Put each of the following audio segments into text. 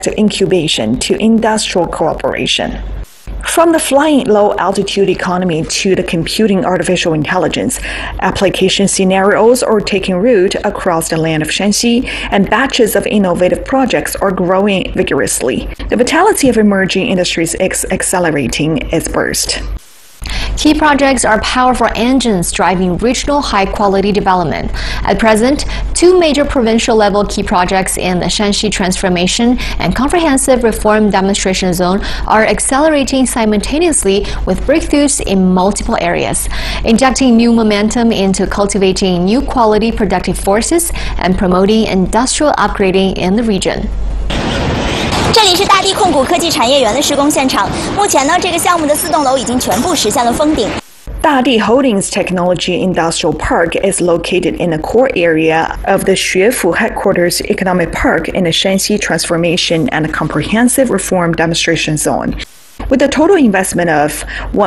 incubation to industrial cooperation. From the flying low-altitude economy to the computing artificial intelligence, application scenarios are taking root across the land of Shanxi, and batches of innovative projects are growing vigorously. The vitality of emerging industries is accelerating its burst. Key projects are powerful engines driving regional high-quality development. At present, 2 major provincial-level key projects in the Shanxi Transformation and Comprehensive Reform Demonstration Zone are accelerating simultaneously with breakthroughs in multiple areas, injecting new momentum into cultivating new quality productive forces and promoting industrial upgrading in the region. 这里是大地控股科技产业园的施工现场。目前呢，这个项目的4栋楼已经全部实现了封顶。 Dadi Holdings Technology Industrial Park is located in the core area of the Xuefu Headquarters Economic Park in the Shanxi Transformation and Comprehensive Reform Demonstration Zone. With a total investment of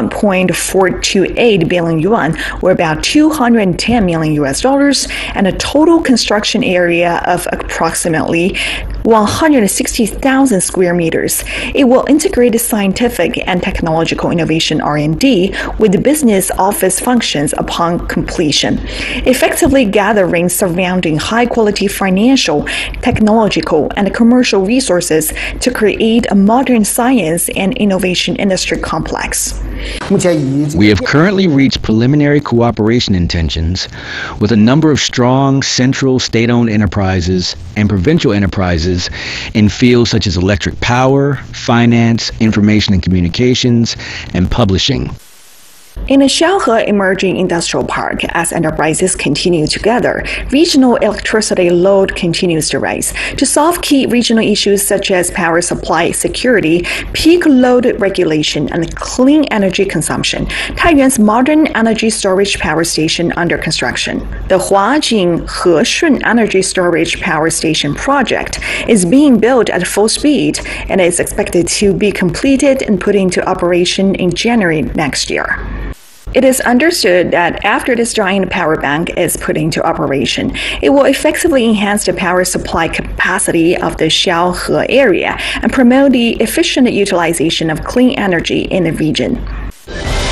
1.428 billion yuan, or about $210 million, and a total construction area of approximately 160,000 square meters, it will integrate the scientific and technological innovation R&D with the business office functions upon completion, effectively gathering surrounding high-quality financial, technological, and commercial resources to create a modern science and innovation industry complex. We have currently reached preliminary cooperation intentions with a number of strong central state-owned enterprises and provincial enterprises in fields such as electric power, finance, information and communications, and publishing. In the Xiaohe Emerging Industrial Park, as enterprises continue to gather, regional electricity load continues to rise. To solve key regional issues such as power supply security, peak load regulation, and clean energy consumption, Taiyuan's modern energy storage power station under construction. The Huajing Heshun Energy Storage Power Station project is being built at full speed and is expected to be completed and put into operation in January next year. It is understood that after this giant power bank is put into operation, it will effectively enhance the power supply capacity of the Xiaohe area and promote the efficient utilization of clean energy in the region.